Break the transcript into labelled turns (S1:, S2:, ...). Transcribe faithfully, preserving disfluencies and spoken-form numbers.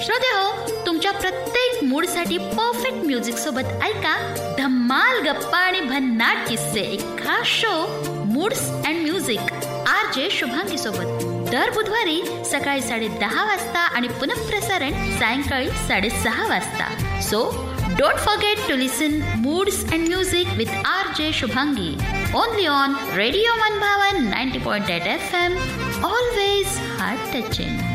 S1: श्रोतेहो, तुमच्या प्रत्येक मूडसाठी perfect music सोबत ऐका धम्माल गप्पा आणि भन्नाट किस्से, एक खास show moods and music R J Shubhangi सोबत दर बुधवारी सकाळी साडे दहा वाजता आणि पुनःप्रसारण सायंकाळी साडेसहा वाजता. So don't forget to listen moods and music with R J Shubhangi only on radio मनभावन ninety point eight F M. Always heart touching.